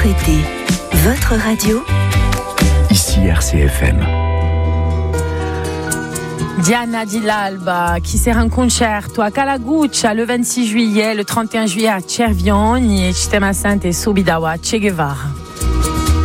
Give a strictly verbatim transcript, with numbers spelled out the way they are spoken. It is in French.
votre été, votre radio. Ici R C F M. Diana Di L'Alba qui sera en concerto a Calaguccia le vingt-six juillet, le trente et un juillet à Cervioni e Citema Sante e Subidawa Che Guevara.